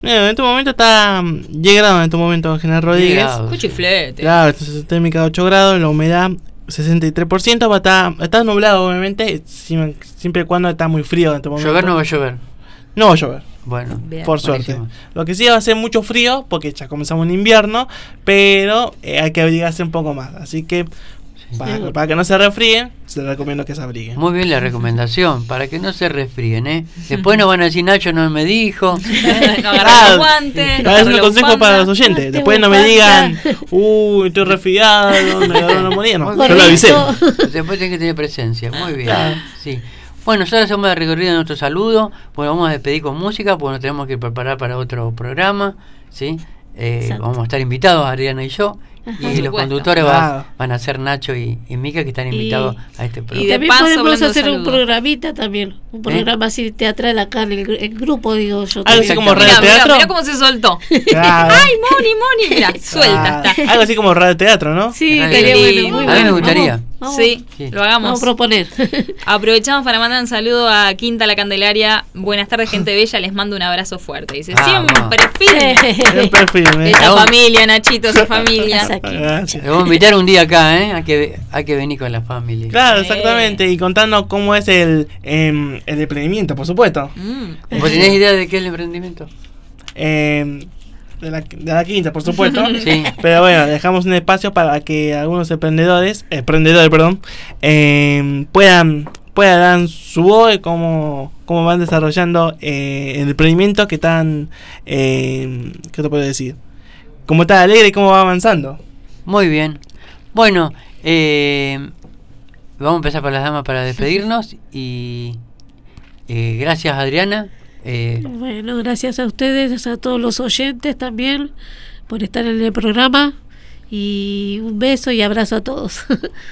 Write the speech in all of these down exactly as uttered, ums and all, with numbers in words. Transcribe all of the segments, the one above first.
Mira, en este momento está diez grados en este momento General Rodríguez. Cuchiflete. Claro, esta térmica de ocho grados, la humedad sesenta y tres por ciento, va a estar, está nublado obviamente, siempre y cuando está muy frío en este momento. ¿Llover no va a llover? No va a llover. Bueno, bien, por suerte. Lo que sí va a ser mucho frío, porque ya comenzamos en invierno, pero eh, hay que abrigarse un poco más. Así que, sí, para, sí. para que no se resfríen, se les recomiendo que se abriguen. Muy bien la recomendación, para que no se resfríen, ¿eh? Después no van a decir, Nacho no me dijo. No agarrar los guantes. No, es un consejo para los oyentes. Después no me digan, uy, estoy resfriado, me agarró una moneda. No, yo lo avisé. Después tiene que tener presencia. Muy bien, claro. Sí. Bueno, nosotros hacemos el recorrido de nuestro saludo. Bueno, vamos a despedir con música, porque nos tenemos que preparar para otro programa, ¿sí? Eh, vamos a estar invitados, Adriana y yo. Ajá, y los conductores va, van a ser Nacho y, y Mica, que están invitados y, a este programa. Y de también paso, podemos hacer un programita también, un programa ¿Eh? así teatral acá en el, el grupo, digo yo. Algo así como radio teatro. Mira cómo se soltó. Claro. Ay, Moni, Moni, mira, suelta está. Algo así como radio teatro, ¿no? Sí, estaría bueno, muy a mí me gustaría. Vamos, vamos, sí, sí, lo hagamos. Vamos a proponer. Aprovechamos para mandar un saludo a Quinta La Candelaria. Buenas tardes, gente bella, les mando un abrazo fuerte. Dice, ah, siempre firme. Siempre firme. Esa familia, Nachito, esa familia. Gracias. Le vamos a invitar un día acá, ¿eh? Hay que, hay que venir con la familia. Claro, exactamente. Y contarnos cómo es el, eh, el emprendimiento, por supuesto. Mm. ¿Vos tenés idea de qué es el emprendimiento? Eh, de, la, de la quinta, por supuesto. Sí. Pero bueno, dejamos un espacio para que algunos emprendedores, emprendedores, perdón, eh, puedan, puedan dar su voz de cómo, cómo van desarrollando eh, el emprendimiento que tan, eh, ¿qué te puedo decir? Cómo está alegre y cómo va avanzando. Muy bien. Bueno, eh, vamos a empezar por las damas para despedirnos y eh, gracias, Adriana. Eh, bueno, gracias a ustedes, a todos los oyentes también por estar en el programa y un beso y abrazo a todos.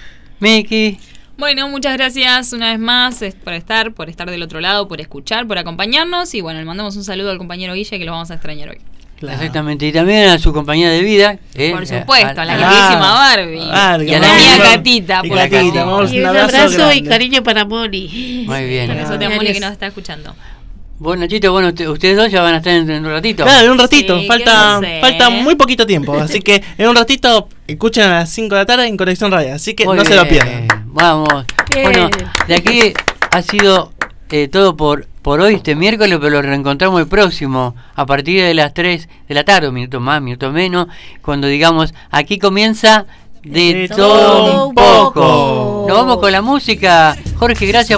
Miki. Bueno, muchas gracias una vez más por estar, por estar del otro lado, por escuchar, por acompañarnos y bueno, le mandamos un saludo al compañero Guille que lo vamos a extrañar hoy. Claro. Exactamente, y también a su compañía de vida, ¿eh? Por supuesto, a, a la queridísima Barbie, ah, y a la mía Catita, y, por Catita, acá. Vamos, y un abrazo, abrazo y cariño para Moni. Muy bien. Para eso te Moni que nos está escuchando. Bueno, Nachito, bueno, usted, ustedes dos ya van a estar en, en un ratito. Claro, en un ratito, sí, falta no sé. falta muy poquito tiempo, así que en un ratito escuchen a las cinco de la tarde en Conexión Radio, así que muy no bien, se lo pierdan. Vamos. Bien. Bueno, de aquí ha sido eh, todo por por hoy, este miércoles, pero lo reencontramos el próximo, a partir de las tres de la tarde, un minuto más, un minuto menos, cuando digamos, aquí comienza de, de todo un poco. poco. Nos vamos con la música. Jorge, gracias.